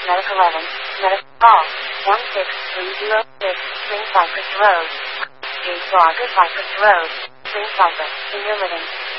Medic 11, Medic call 16306, Spring Cypress Road. 8 Blogger Cypress Road, Spring Cypress, Senior Living.